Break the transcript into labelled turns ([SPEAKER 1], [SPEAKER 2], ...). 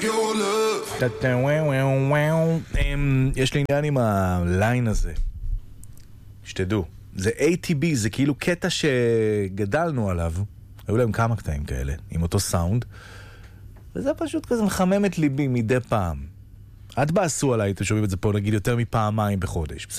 [SPEAKER 1] your love.
[SPEAKER 2] יש לי עניין עם הליין הזה, שתדעו, זה ATB, זה כאילו קטע שגדלנו עליו, היו להם כמה קטעים כאלה עם אותו סאונד, וזה פשוט כזה מחמם את ליבי מדי פעם. את בעשו עליי, אתם שומעים את זה פה נגיד יותר מפעמיים בחודש.